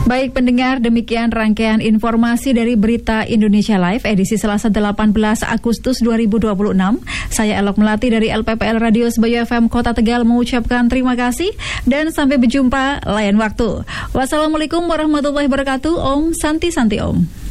Baik pendengar, demikian rangkaian informasi dari Berita Indonesia Live edisi Selasa 18 Agustus 2026. Saya Elok Melati dari LPPL Radio Sebayu FM Kota Tegal mengucapkan terima kasih dan sampai berjumpa lain waktu. Wassalamualaikum warahmatullahi wabarakatuh. Om Santi Santi Om.